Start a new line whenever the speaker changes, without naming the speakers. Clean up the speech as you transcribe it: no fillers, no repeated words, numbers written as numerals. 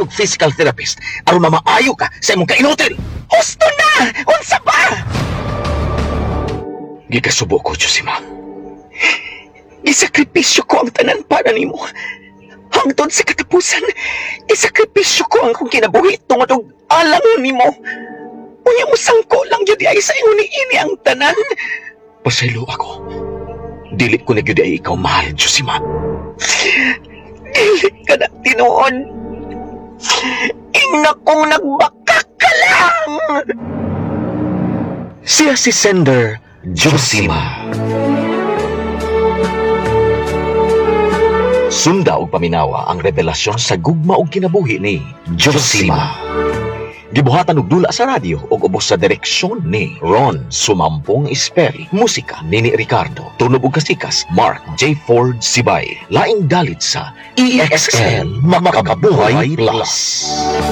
og physical therapist aron mamaayo ka sa imong kainutin.
Husto na! Unsa ba?
Gikasubo ko, Josima.
Isakripisyo ko ang tanan para nimo. Hangtod sa katapusan, isakripisyo ko ang kong kinabuhi tungod og alang nimo. Unya mo sangko lang gyud ay sa ingon ini ang tanan.
Pasaylo ako. Dili ko na gyud ay ikaw mahal, Josima.
Dili ka na tinuod. Ingna kong nagbakak ka lang.
Siya si Sender Josima. Sunda og paminawa ang revelasyon sa gugma og kinabuhi ni Josima. Gibuhatan og dula sa radyo ug ubos sa direksyon ni Ron Sumampong Esperi. Musika ni Ricardo. Tunog ug kasikas Mark J. Ford Sibay. Laing dalit sa EXL Makabuhay Plus.